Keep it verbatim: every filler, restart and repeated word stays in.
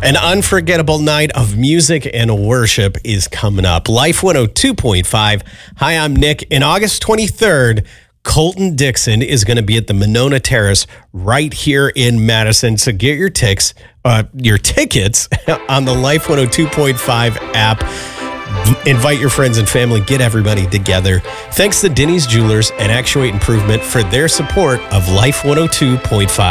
An unforgettable night of music and worship is coming up. Life one oh two point five. Hi, I'm Nick. And August twenty-third, Colton Dixon is going to be at the Monona Terrace right here in Madison. So get your ticks, uh, your tickets on the Life one oh two point five app. Invite your friends and family. Get everybody together. Thanks to Denny's Jewelers and Actuate Improvement for their support of Life one oh two point five.